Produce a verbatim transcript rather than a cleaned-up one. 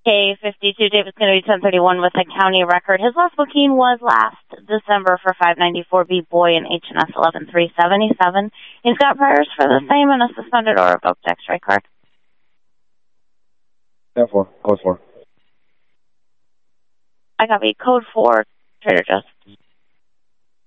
K fifty-two, David's going to be ten thirty-one with a county record. His last booking was last December for five ninety-four B Boy and H and S eleven three seventy-seven. He's got priors for the same and a suspended or revoked X-ray card. ten four, code four. I copy code four, Trader Joe's.